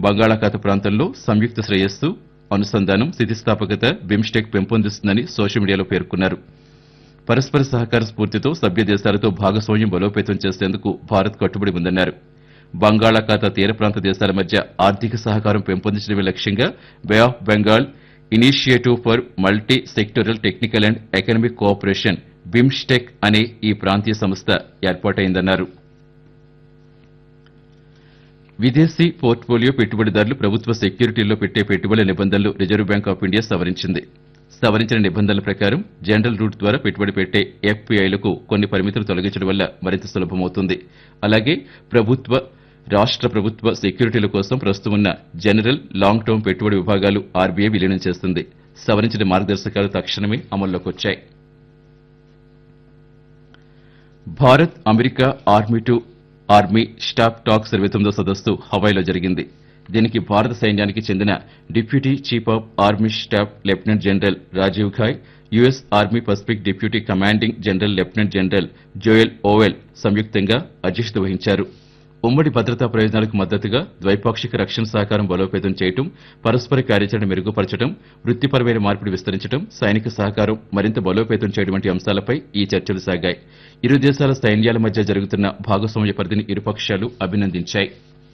బంగాళాఖాత ప్రాంతంలో సంయుక్త శ్రేయస్సు అనుసంధానం స్థితిస్థాపకత బిమ్స్టెక్ పెంపొందిస్తుందని సోషల్ మీడియాలో పేర్కొన్నారు. పరస్పర సహకార స్ఫూర్తితో సభ్య దేశాలతో భాగస్వామ్యం బలోపేతం చేసేందుకు భారత్ కట్టుబడి ఉందన్నారు. బంగాళాఖాత తీర ప్రాంత దేశాల మధ్య ఆర్థిక సహకారం పెంపొందించడమే లక్ష్యంగా బే of Bengal initiative for multi sectoral technical and economic cooperation BIMSTEC అనే ఈ ప్రాంతీయ సంస్థ ఏర్పాటైందన్నారు. విదేశీ పోర్ట్ఫోలియో పెట్టుబడిదారులు ప్రభుత్వ సెక్యూరిటీల్లో పెట్టే పెట్టుబడుల నిబంధనలు రిజర్వ్ బ్యాంక్ ఆఫ్ ఇండియా సవరించింది. సవరించిన నిబంధనల ప్రకారం జనరల్ రూట్ ద్వారా పెట్టుబడి పెట్టే ఎఫ్పీఐలకు కొన్ని పరిమితులు తొలగించడం వల్ల మరింత సులభమవుతుంది. అలాగే రాష్ట్ర ప్రభుత్వ సెక్యూరిటీల కోసం ప్రస్తుతం ఉన్న జనరల్ లాంగ్ టర్మ్ పెట్టుబడి విభాగాలు ఆర్బీఐ విలీనం చేస్తుంది. సవరించిన మార్గదర్శకాలు తక్షణమే అమల్లోకి వచ్చాయి. Bharat America army to army staff talks 29వ సదస్సు హవాయిలో జరిగింది. దీనికి భారత సైన్యానికి చెందిన deputy chief of army staff lieutenant general Rajiv Ghai, US army Pacific deputy commanding general lieutenant general Joel oval సంయుక్తంగా అధ్యక్షత వహించారు. ఉమ్మడి భద్రతా ప్రయోజనాలకు మద్దతుగా ద్వైపాక్షిక రక్షణ సహకారం బలోపేతం చేయడం, పరస్పర కార్యాచరణ మెరుగుపరచడం, వృత్తిపరమైన మార్పిడి విస్తరించడం, సైనిక సహకారం మరింత బలోపేతం చేయడం వంటి అంశాలపై ఈ చర్చలు సాగాయి. ఇరు దేశాల సైన్యాల మధ్య జరుగుతున్న భాగస్వామ్య పరిధిని ఇరుపక్షాలు అభినందించాయి.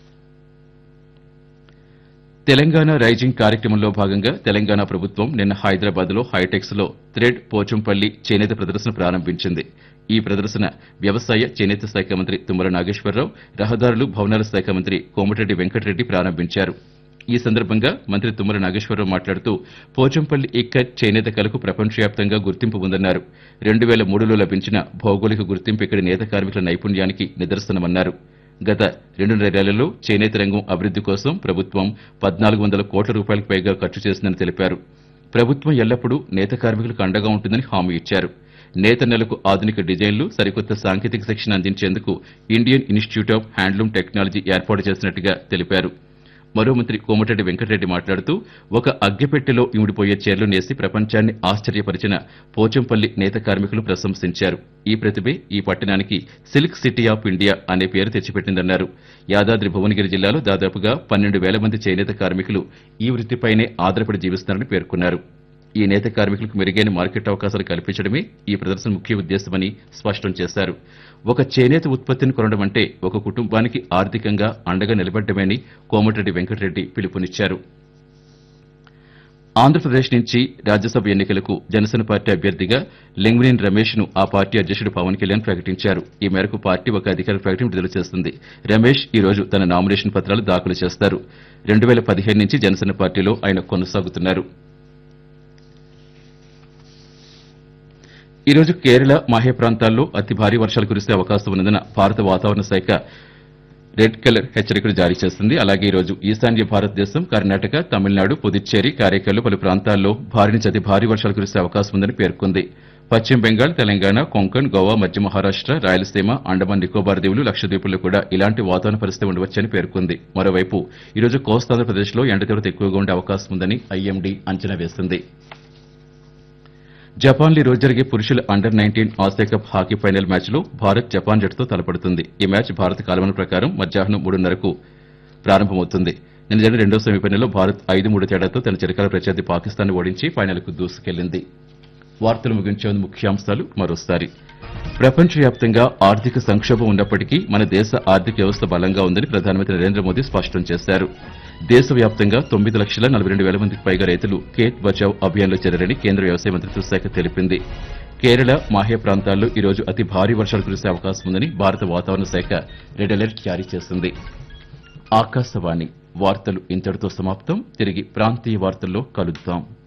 తెలంగాణ రైజింగ్ కార్యక్రమంలో భాగంగా తెలంగాణ ప్రభుత్వం నిన్న హైదరాబాద్ లో హైటెక్స్ లో థ్రెడ్ పోచంపల్లి చేనేత ప్రదర్శన ప్రారంభించింది. ఈ ప్రదర్శన వ్యవసాయ చేనేత శాఖ మంత్రి తుమ్మల నాగేశ్వరరావు, రహదారులు భవనాల శాఖ మంత్రి కోమటిరెడ్డి వెంకటరెడ్డి ప్రారంభించారు. ఈ సందర్భంగా మంత్రి తుమ్మల నాగేశ్వరరావు మాట్లాడుతూ పోచంపల్లి ఇక్కత్ చేనేత కళకు ప్రపంచవ్యాప్తంగా గుర్తింపు ఉందన్నారు. 2003లో లభించిన భౌగోళిక గుర్తింపు ఇక్కడి నేత కార్మికుల నైపుణ్యానికి నిదర్శనమన్నారు. గత 2.5 చేనేత రంగం అభివృద్ది కోసం ప్రభుత్వం 1,400 కోట్ల రూపాయలకు పైగా ఖర్చు చేసిందని తెలిపారు. ప్రభుత్వం ఎల్లప్పుడూ నేత కార్మికులకు అండగా ఉంటుందని హామీ ఇచ్చారు. నేత నెలకు ఆధునిక డిజైన్లు, సరికొత్త సాంకేతిక శిక్షణ అందించేందుకు Indian institute of handloom technology ఏర్పాటు చేసినట్టుగా తెలిపారు. మరో మంత్రి కోమటిరెడ్డి వెంకటరెడ్డి మాట్లాడుతూ ఒక అగ్గెపెట్టెలో ఇమిడిపోయే చీరలు నేసి ప్రపంచాన్ని ఆశ్చర్యపరిచిన పోచంపల్లి నేత కార్మికులు ప్రశంసించారు. ఈ ప్రతిభే ఈ పట్టణానికి సిల్క్ సిటీ ఆఫ్ ఇండియా అనే పేరు తెచ్చిపెట్టిందన్నారు. యాదాద్రి భువనగిరి జిల్లాలో దాదాపుగా 12,000 మంది చేనేత కార్మికులు ఈ వృత్తిపైనే ఆధారపడి జీవిస్తున్నారని పేర్కొన్నారు. ఈ నేత కార్మికులకు మెరుగైన మార్కెట్ అవకాశాలు కల్పించడమే ఈ ప్రదర్శన ముఖ్య ఉద్దేశమని స్పష్టం చేశారు. ఒక చేనేత ఉత్పత్తిని కొనడం అంటే ఒక కుటుంబానికి ఆర్థికంగా అండగా నిలబడ్డమని కోమటిరెడ్డి వెంకటరెడ్డి పిలుపునిచ్చారు. ఆంధ్రప్రదేశ్ నుంచి రాజ్యసభ ఎన్నికలకు జనసేన పార్టీ అభ్యర్థిగా లింగ్వినేని రమేష్ ను ఆ పార్టీ అధ్యక్షుడు పవన్ కళ్యాణ్ ప్రకటించారు. ఈ మేరకు పార్టీ ఒక అధికారిక ప్రకటన విడుదల చేస్తుంది. రమేష్ ఈ రోజు తన నామినేషన్ పత్రాలు దాఖలు చేస్తారు. 2015 నుంచి జనసేన పార్టీలో ఆయన కొనసాగుతున్నారు. ఈ రోజు కేరళ, మాహే ప్రాంతాల్లో అతి భారీ వర్షాలు కురిసే అవకాశం ఉన్నందున భారత వాతావరణ శాఖ రెడ్ కలర్ హెచ్చరికలు జారీ చేసింది. అలాగే ఈ రోజు ఈశాన్య భారతదేశం, కర్ణాటక, తమిళనాడు, పుదుచ్చేరి, కారైకాల్లో పలు ప్రాంతాల్లో భారీ నుంచి అతి భారీ వర్షాలు కురిసే అవకాశం ఉందని పేర్కొంది. పశ్చిమ బెంగాల్, తెలంగాణ, కొంకణ్, గోవా, మధ్య మహారాష్ట, రాయలసీమ, అండమాన్ నికోబార్ దీవులు, లక్షద్వీపుల్లో కూడా ఇలాంటి వాతావరణ పరిస్థితి ఉండవచ్చని పేర్కొంది. మరోవైపు ఈ రోజు కోస్తాంధ్రప్రదేశ్లో ఎండ తీవ్రత ఎక్కువగా ఉండే అవకాశం ఉందని ఐఎండీ అంచనా వేసింది. జపాన్లో ఈ రోజు జరిగే పురుషుల under-19 Asia cup hockey final మ్యాచ్లో భారత్ జపాన్ జట్టుతో తలపడుతుంది. ఈ మ్యాచ్ భారత కాలమాన ప్రకారం మధ్యాహ్నం 3:30కు ప్రారంభమవుతుంది. నిన్న జరిగిన రెండో సెమీఫైనల్లో భారత్ 5-3 తేడాతో తన చిరకాల ప్రత్యర్థి పాకిస్తాన్ ఓడించి ఫైనల్కు దూసుకెళ్లింది. వార్తలు ముగించే ముందు ముఖ్యాంశాలు మరోసారి. ప్రపంచవ్యాప్తంగా ఆర్థిక సంక్షోభం ఉన్నప్పటికీ మన దేశ ఆర్థిక వ్యవస్థ బలంగా ఉందని ప్రధానమంత్రి నరేంద్ర మోదీ స్పష్టం చేశారు. దేశవ్యాప్తంగా 9,42,000 మందికి పైగా రైతులు ఖేత్ బచావ్ అభియాన్లో చేరారని కేంద్ర వ్యవసాయ మంత్రిత్వ శాఖ తెలిపింది. కేరళ, మాహే ప్రాంతాల్లో ఈ రోజు అతి భారీ వర్షాలు కురిసే అవకాశం ఉందని భారత వాతావరణ శాఖ రెడ్ అలర్ట్ జారీ చేసింది. ఆకాశవాణి వార్తలు ఇంతటితో సమాప్తం. తిరిగి ప్రాంతీయ వార్తల్లో కలుద్దాం.